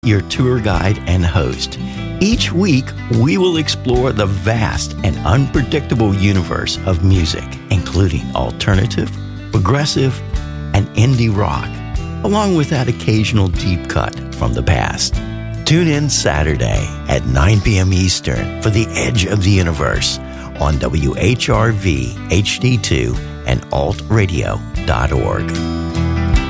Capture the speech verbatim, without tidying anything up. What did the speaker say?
your tour guide and host. Each week, we will explore the vast and unpredictable universe of music, including alternative, progressive, and indie rock, along with that occasional deep cut from the past. Tune in Saturday at nine p.m. Eastern for The Edge of the Universe on W H R V H D two and alt radio dot org.